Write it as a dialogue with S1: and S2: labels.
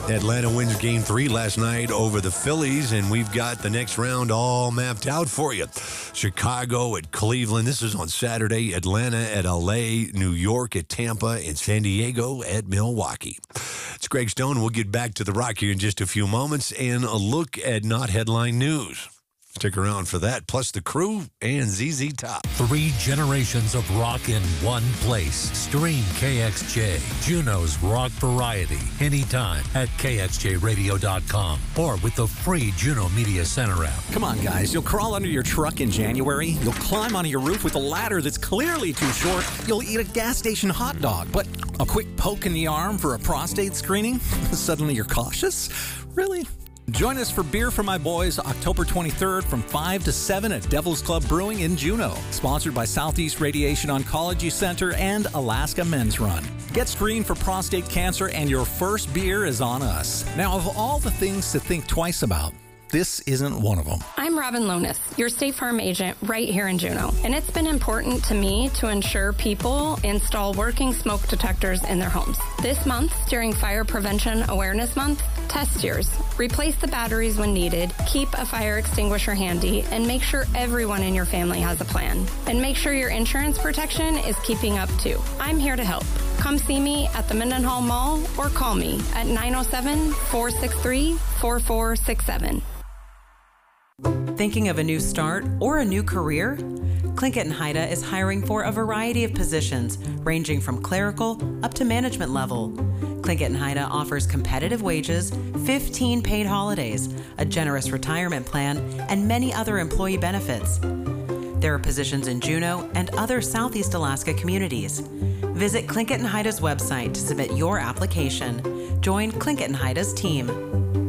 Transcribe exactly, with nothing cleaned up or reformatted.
S1: Atlanta wins game three last night over the Phillies, and we've got the next round all mapped out for you. Chicago at Cleveland. This is on Saturday. Atlanta at L A, New York at Tampa, and San Diego at Milwaukee. It's Greg Stone. We'll get back to the Rock here in just a few moments and a look at not headline news. Stick around for that, plus the Crew and Z Z Top.
S2: Three generations of rock in one place. Stream K X J, Juneau's rock variety, anytime at K X J radio dot com or with the free Juneau Media Center app.
S3: Come on, guys. You'll crawl under your truck in January. You'll climb onto your roof with a ladder that's clearly too short. You'll eat a gas station hot dog, but a quick poke in the arm for a prostate screening? Suddenly you're cautious? Really? Join us for Beer for My Boys October twenty-third from five to seven at Devil's Club Brewing in Juneau. Sponsored by Southeast Radiation Oncology Center and Alaska Men's Run. Get screened for prostate cancer and your first beer is on us. Now, of all the things to think twice about, this isn't one of them.
S4: I'm Robin Lonis, your State Farm agent right here in Juneau. And it's been important to me to ensure people install working smoke detectors in their homes. This month, during Fire Prevention Awareness Month, test yours. Replace the batteries when needed, keep a fire extinguisher handy, and make sure everyone in your family has a plan. And make sure your insurance protection is keeping up too. I'm here to help. Come see me at the Mendenhall Mall or call me at nine oh seven, four six three, four four six seven.
S5: Thinking of a new start or a new career? Plinkett and Haida is hiring for a variety of positions, ranging from clerical up to management level. Plinkett and Haida offers competitive wages, fifteen paid holidays, a generous retirement plan, and many other employee benefits. There are positions in Juneau and other Southeast Alaska communities. Visit Plinkett and Haida's website to submit your application. Join Plinkett and Haida's team.